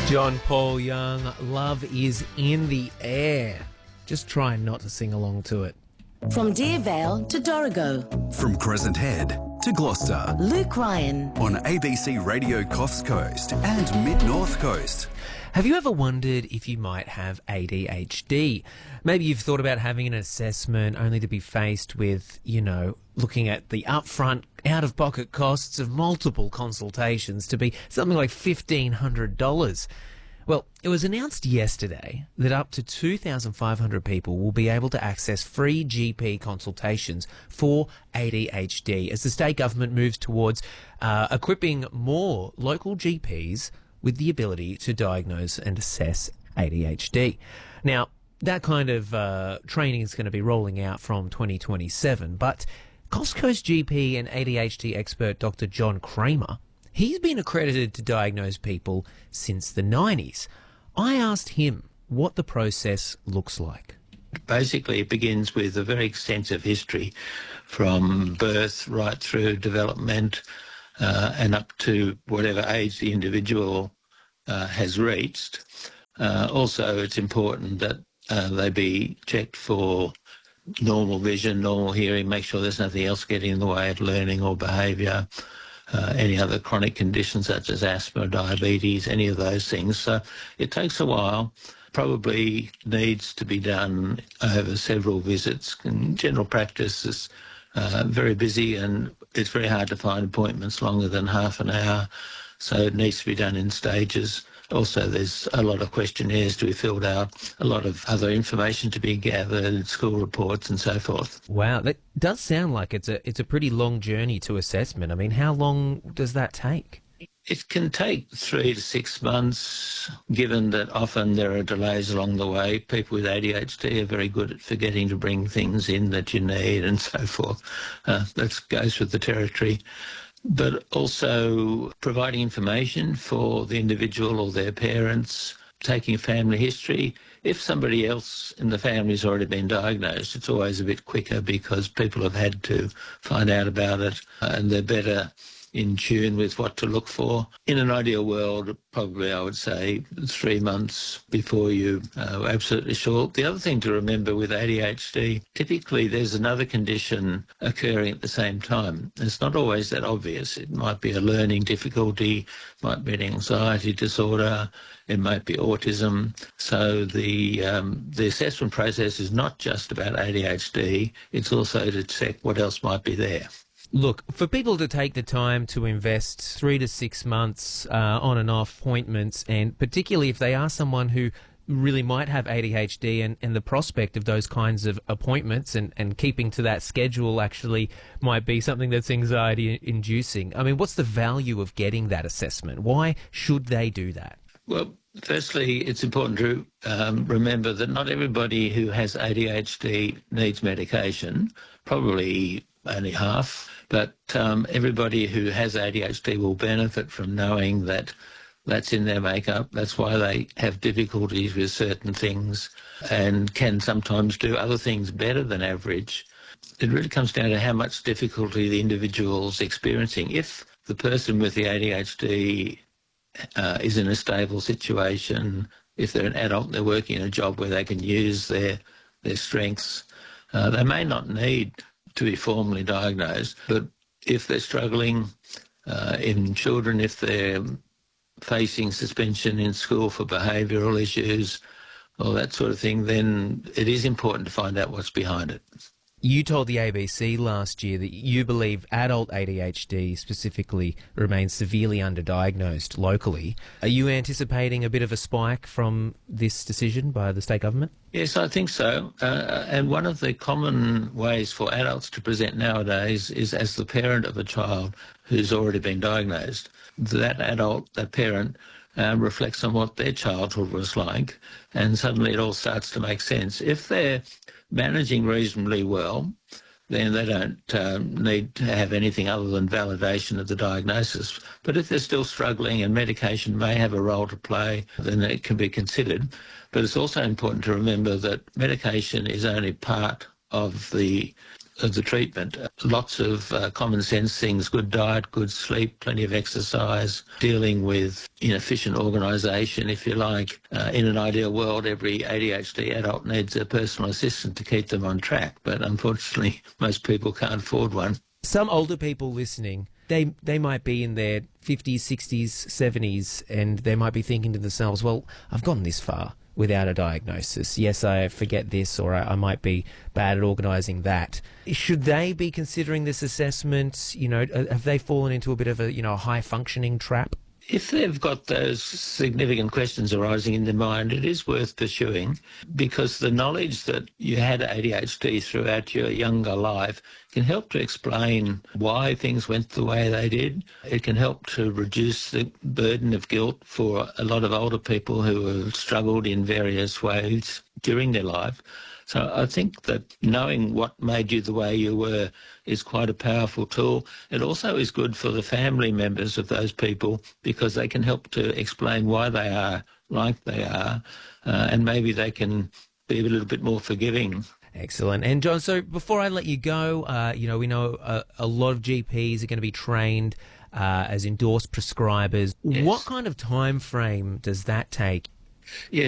John Paul Young, Love is in the Air. Just try not to sing along to it. From Deer Vale to Dorrigo. From Crescent Head to Gloucester. Luke Ryan. On ABC Radio Coffs Coast and Mid-North Coast. Have you ever wondered if you might have ADHD? Maybe you've thought about having an assessment only to be faced with, looking at the upfront, out-of-pocket costs of multiple consultations to be something like $1,500. Well, it was announced yesterday that up to 2,500 people will be able to access free GP consultations for ADHD as the state government moves towards equipping more local GPs with the ability to diagnose and assess ADHD. Now, that kind of training is going to be rolling out from 2027, but Coffs Coast GP and ADHD expert Dr. John Kramer, he's been accredited to diagnose people since the 90s. I asked him what the process looks like. Basically, it begins with a very extensive history from birth right through development and up to whatever age the individual has reached. Also, it's important that they be checked for normal vision, normal hearing, make sure there's nothing else getting in the way of learning or behaviour, any other chronic conditions such as asthma, diabetes, any of those things. So it takes a while, probably needs to be done over several visits. In general practice is very busy and it's very hard to find appointments longer than half an hour, so it needs to be done in stages. Also, there's a lot of questionnaires to be filled out, a lot of other information to be gathered, school reports and so forth. Wow, that does sound like it's a pretty long journey to assessment. I mean, how long does that take? It can take 3 to 6 months, given that often there are delays along the way. People with ADHD are very good at forgetting to bring things in that you need and so forth. That goes with the territory. But also providing information for the individual or their parents, taking family history. If somebody else in the family has already been diagnosed, it's always a bit quicker because people have had to find out about it and they're better in tune with what to look for. In an ideal world, probably I would say 3 months before you are absolutely sure. The other thing to remember with ADHD, typically there's another condition occurring at the same time. It's not always that obvious. It might be a learning difficulty, might be an anxiety disorder, it might be autism. So the assessment process is not just about ADHD, it's also to check what else might be there. Look, for people to take the time to invest 3 to 6 months on and off appointments, and particularly if they are someone who really might have ADHD and the prospect of those kinds of appointments and keeping to that schedule actually might be something that's anxiety-inducing. I mean, what's the value of getting that assessment? Why should they do that? Well, firstly, it's important to remember that not everybody who has ADHD needs medication, probably only half, but everybody who has ADHD will benefit from knowing that that's in their makeup. That's why they have difficulties with certain things and can sometimes do other things better than average. It really comes down to how much difficulty the individual's experiencing. If the person with the ADHD is in a stable situation, if they're an adult, they're working in a job where they can use their strengths, they may not need to be formally diagnosed, but if they're struggling in children, if they're facing suspension in school for behavioural issues or that sort of thing, then it is important to find out what's behind it. You told the ABC last year that you believe adult ADHD specifically remains severely underdiagnosed locally. Are you anticipating a bit of a spike from this decision by the state government? Yes, I think so. And one of the common ways for adults to present nowadays is as the parent of a child who's already been diagnosed. That adult, that parent, reflects on what their childhood was like, and suddenly it all starts to make sense. If they're managing reasonably well, then they don't need to have anything other than validation of the diagnosis. But if they're still struggling and medication may have a role to play, then it can be considered. But it's also important to remember that medication is only part of the of the treatment. Lots of common sense things, good diet, good sleep, plenty of exercise, dealing with inefficient organisation, if you like. In an ideal world, every ADHD adult needs a personal assistant to keep them on track, but unfortunately most people can't afford one. Some older people listening, they might be in their 50s, 60s, 70s, and they might be thinking to themselves, well, I've gone this far without a diagnosis. Yes, I forget this, or I might be bad at organising that. Should they be considering this assessment? Have they fallen into a bit of a high functioning trap? If they've got those significant questions arising in their mind, it is worth pursuing, because the knowledge that you had ADHD throughout your younger life can help to explain why things went the way they did. It can help to reduce the burden of guilt for a lot of older people who have struggled in various ways during their life. So I think that knowing what made you the way you were is quite a powerful tool. It also is good for the family members of those people, because they can help to explain why they are like they are, and maybe they can be a little bit more forgiving. Excellent. And John, so before I let you go, we know a lot of GPs are going to be trained as endorsed prescribers. Yes. What kind of time frame does that take? Yeah,